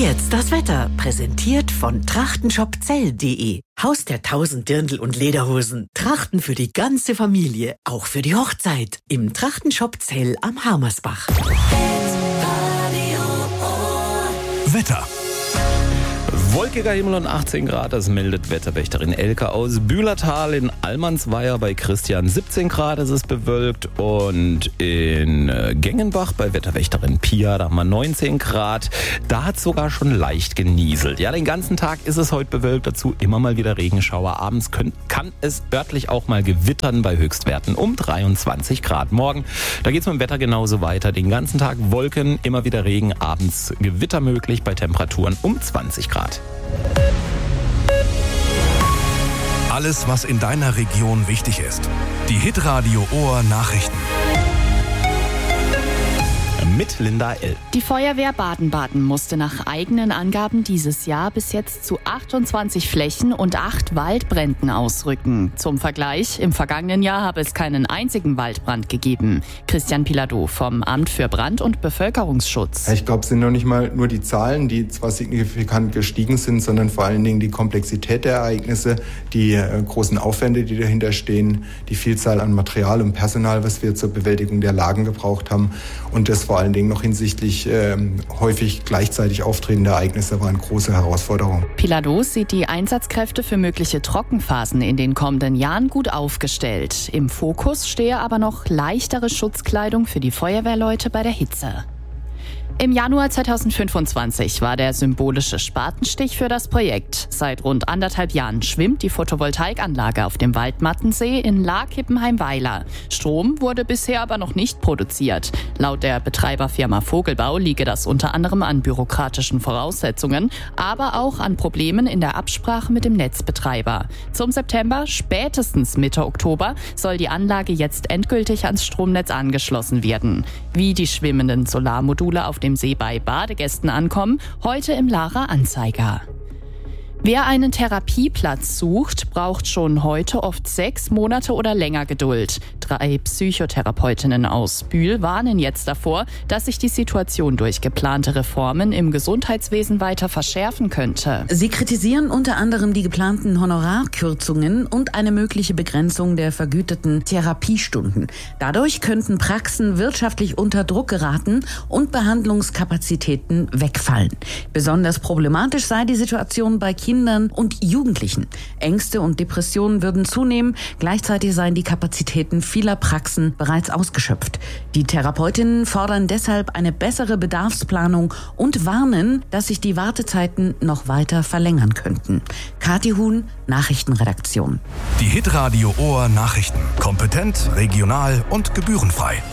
Jetzt das Wetter, präsentiert von trachtenshopzell.de. Haus der 1000 Dirndl und Lederhosen. Trachten für die ganze Familie, auch für die Hochzeit. Im Trachtenshop Zell am Harmersbach. Wetter. Wolkiger Himmel und 18 Grad, das meldet Wetterwächterin Elke aus Bühlertal. In Allmannsweier bei Christian 17 Grad, es ist bewölkt. Und in Gengenbach bei Wetterwächterin Pia, da haben wir 19 Grad. Da hat es sogar schon leicht genieselt. Ja, den ganzen Tag ist es heute bewölkt, dazu immer mal wieder Regenschauer. Abends kann es örtlich auch mal gewittern bei Höchstwerten um 23 Grad. Morgen, da geht es mit dem Wetter genauso weiter. Den ganzen Tag Wolken, immer wieder Regen, abends Gewitter möglich bei Temperaturen um 20 Grad. Alles, was in deiner Region wichtig ist. Die Hitradio Ohr Nachrichten. Mit Linda L. Die Feuerwehr Baden-Baden musste nach eigenen Angaben dieses Jahr bis jetzt zu 28 Flächen und 8 Waldbränden ausrücken. Zum Vergleich, im vergangenen Jahr habe es keinen einzigen Waldbrand gegeben. Christian Piladeau vom Amt für Brand- und Bevölkerungsschutz. Ich glaube, es sind noch nicht mal nur die Zahlen, die zwar signifikant gestiegen sind, sondern vor allen Dingen die Komplexität der Ereignisse, die großen Aufwände, die dahinter stehen, die Vielzahl an Material und Personal, was wir zur Bewältigung der Lagen gebraucht haben, und das vor allen Dingen noch hinsichtlich häufig gleichzeitig auftretender Ereignisse war eine große Herausforderung. Piladeau sieht die Einsatzkräfte für mögliche Trockenphasen in den kommenden Jahren gut aufgestellt. Im Fokus stehe aber noch leichtere Schutzkleidung für die Feuerwehrleute bei der Hitze. Im Januar 2025 war der symbolische Spatenstich für das Projekt. Seit rund 1,5 Jahren schwimmt die Photovoltaikanlage auf dem Waldmattensee in Laag-Hippenheim-Weiler. Strom wurde bisher aber noch nicht produziert. Laut der Betreiberfirma Vogelbau liege das unter anderem an bürokratischen Voraussetzungen, aber auch an Problemen in der Absprache mit dem Netzbetreiber. Zum September, spätestens Mitte Oktober, soll die Anlage jetzt endgültig ans Stromnetz angeschlossen werden. Wie die schwimmenden Solarmodule auf dem See bei Badegästen ankommen, heute im Laacher Anzeiger. Wer einen Therapieplatz sucht, braucht schon heute oft 6 Monate oder länger Geduld. 3 Psychotherapeutinnen aus Bühl warnen jetzt davor, dass sich die Situation durch geplante Reformen im Gesundheitswesen weiter verschärfen könnte. Sie kritisieren unter anderem die geplanten Honorarkürzungen und eine mögliche Begrenzung der vergüteten Therapiestunden. Dadurch könnten Praxen wirtschaftlich unter Druck geraten und Behandlungskapazitäten wegfallen. Besonders problematisch sei die Situation bei Kindern und Jugendlichen. Ängste und Depressionen würden zunehmen. Gleichzeitig seien die Kapazitäten vieler Praxen bereits ausgeschöpft. Die Therapeutinnen fordern deshalb eine bessere Bedarfsplanung und warnen, dass sich die Wartezeiten noch weiter verlängern könnten. Kathi Huhn, Nachrichtenredaktion. Die Hitradio Ohr Nachrichten. Kompetent, regional und gebührenfrei.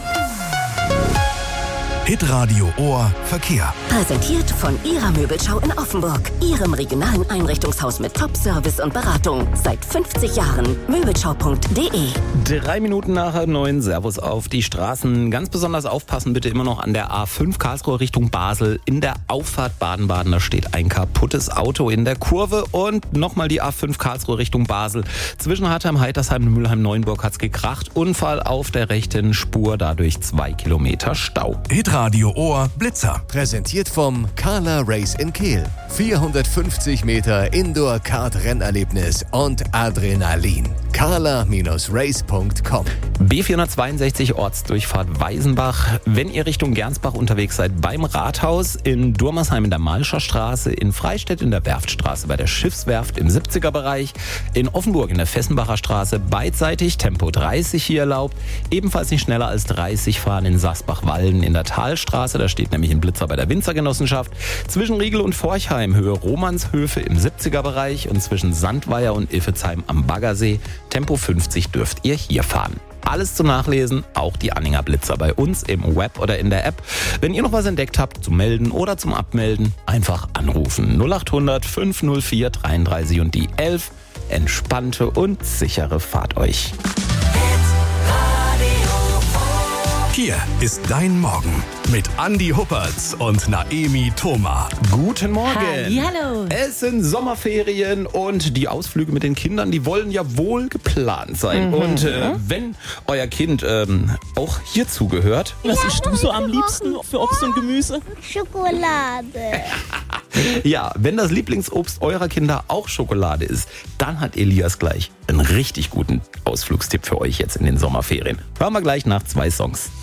Hitradio Ohr Verkehr. Präsentiert von Ihrer Möbelschau in Offenburg. Ihrem regionalen Einrichtungshaus mit Top-Service und Beratung. Seit 50 Jahren. Möbelschau.de. 3 Minuten nach 9. Servus auf die Straßen. Ganz besonders aufpassen bitte immer noch an der A5 Karlsruhe Richtung Basel. In der Auffahrt Baden-Baden, da steht ein kaputtes Auto in der Kurve. Und nochmal die A5 Karlsruhe Richtung Basel. Zwischen Hartheim, Heitersheim und Mülheim-Neuenburg hat's gekracht. Unfall auf der rechten Spur, dadurch 2 Kilometer Stau. Hitradio Ohr Blitzer. Präsentiert vom Carla Race in Kehl. 450 Meter Indoor-Kart-Rennerlebnis und Adrenalin. carla-race.com. B462 Ortsdurchfahrt Weisenbach. Wenn ihr Richtung Gernsbach unterwegs seid, beim Rathaus, in Durmersheim in der Malscher Straße, in Freistädt in der Werftstraße bei der Schiffswerft im 70er-Bereich, in Offenburg in der Fessenbacher Straße, beidseitig Tempo 30 hier erlaubt, ebenfalls nicht schneller als 30 fahren in Sasbach-Wallen in der Talstraße, da steht nämlich ein Blitzer bei der Winzergenossenschaft, zwischen Riegel und Forchheim Höhe Romanshöfe im 70er-Bereich und zwischen Sandweier und Iffezheim am Baggersee, Tempo 50 dürft ihr hier fahren. Alles zum Nachlesen, auch die Anhänger Blitzer bei uns im Web oder in der App. Wenn ihr noch was entdeckt habt, zum Melden oder zum Abmelden, einfach anrufen. 0800 504 33 und die 11. Entspannte und sichere Fahrt euch. Hier ist dein Morgen mit Andi Huppertz und Naemi Thoma. Guten Morgen. Hallihallo. Es sind Sommerferien und die Ausflüge mit den Kindern, die wollen ja wohl geplant sein. Und wenn euer Kind auch hierzu gehört. Was isst du so am liebsten für Obst und Gemüse? Schokolade. Ja, wenn das Lieblingsobst eurer Kinder auch Schokolade ist, dann hat Elias gleich einen richtig guten Ausflugstipp für euch jetzt in den Sommerferien. Hören wir gleich nach 2 Songs.